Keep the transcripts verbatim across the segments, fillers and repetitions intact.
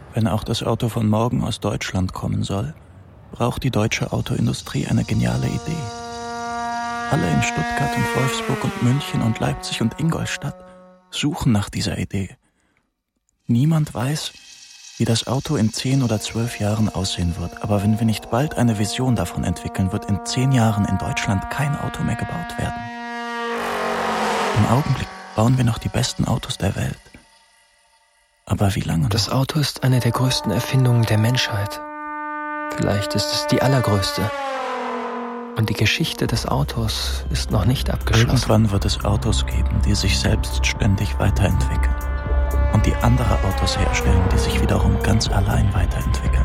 Wenn auch das Auto von morgen aus Deutschland kommen soll, braucht die deutsche Autoindustrie eine geniale Idee. Alle in Stuttgart und Wolfsburg und München und Leipzig und Ingolstadt suchen nach dieser Idee. Niemand weiß, wie das Auto in zehn oder zwölf Jahren aussehen wird. Aber wenn wir nicht bald eine Vision davon entwickeln, wird in zehn Jahren in Deutschland kein Auto mehr gebaut werden. Im Augenblick bauen wir noch die besten Autos der Welt. Aber wie lange noch? Das Auto ist eine der größten Erfindungen der Menschheit. Vielleicht ist es die allergrößte. Und die Geschichte des Autos ist noch nicht abgeschlossen. Irgendwann wird es Autos geben, die sich selbst ständig weiterentwickeln. Und die andere Autos herstellen, die sich wiederum ganz allein weiterentwickeln.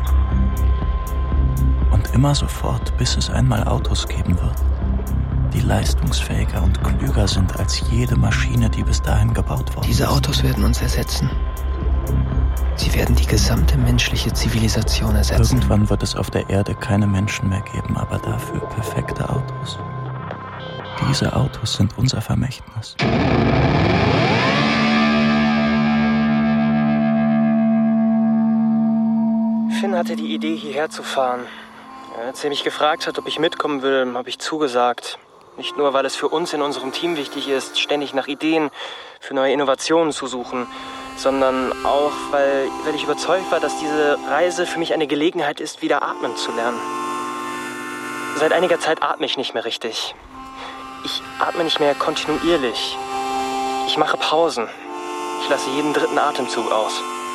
Und immer sofort, bis es einmal Autos geben wird, die leistungsfähiger und klüger sind als jede Maschine, die bis dahin gebaut worden ist. Diese Autos werden uns ersetzen. Sie werden die gesamte menschliche Zivilisation ersetzen. Irgendwann wird es auf der Erde keine Menschen mehr geben, aber dafür perfekte Autos. Diese Autos sind unser Vermächtnis. Finn hatte die Idee, hierher zu fahren. Als er mich gefragt hat, ob ich mitkommen will, habe ich zugesagt. Nicht nur, weil es für uns in unserem Team wichtig ist, ständig nach Ideen für neue Innovationen zu suchen, sondern auch, weil, weil ich überzeugt war, dass diese Reise für mich eine Gelegenheit ist, wieder atmen zu lernen. Seit einiger Zeit atme ich nicht mehr richtig. Ich atme nicht mehr kontinuierlich. Ich mache Pausen. Ich lasse jeden dritten Atemzug aus.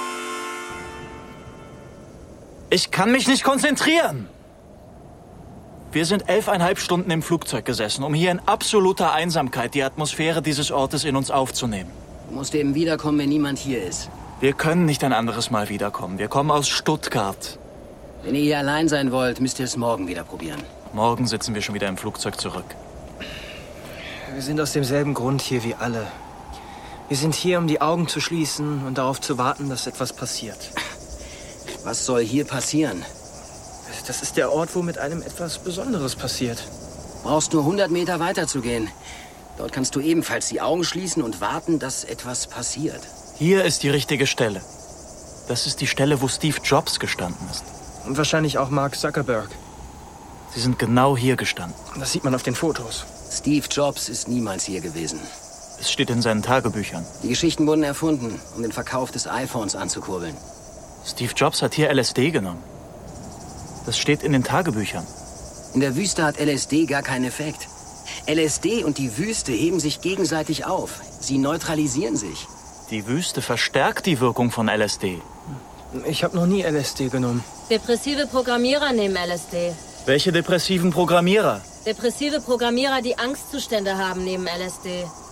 Ich kann mich nicht konzentrieren. Wir sind elfeinhalb Stunden im Flugzeug gesessen, um hier in absoluter Einsamkeit die Atmosphäre dieses Ortes in uns aufzunehmen. Du musst eben wiederkommen, wenn niemand hier ist. Wir können nicht ein anderes Mal wiederkommen. Wir kommen aus Stuttgart. Wenn ihr hier allein sein wollt, müsst ihr es morgen wieder probieren. Morgen sitzen wir schon wieder im Flugzeug zurück. Wir sind aus demselben Grund hier wie alle. Wir sind hier, um die Augen zu schließen und darauf zu warten, dass etwas passiert. Was soll hier passieren? Das ist der Ort, wo mit einem etwas Besonderes passiert. Brauchst nur hundert Meter weiter zu gehen. Dort kannst du ebenfalls die Augen schließen und warten, dass etwas passiert. Hier ist die richtige Stelle. Das ist die Stelle, wo Steve Jobs gestanden ist. Und wahrscheinlich auch Mark Zuckerberg. Sie sind genau hier gestanden. Das sieht man auf den Fotos. Steve Jobs ist niemals hier gewesen. Es steht in seinen Tagebüchern. Die Geschichten wurden erfunden, um den Verkauf des iPhones anzukurbeln. Steve Jobs hat hier L S D genommen. Das steht in den Tagebüchern. In der Wüste hat L S D gar keinen Effekt. L S D und die Wüste heben sich gegenseitig auf. Sie neutralisieren sich. Die Wüste verstärkt die Wirkung von L S D. Ich habe noch nie L S D genommen. Depressive Programmierer nehmen L S D. Welche depressiven Programmierer? Depressive Programmierer, die Angstzustände haben, nehmen L S D.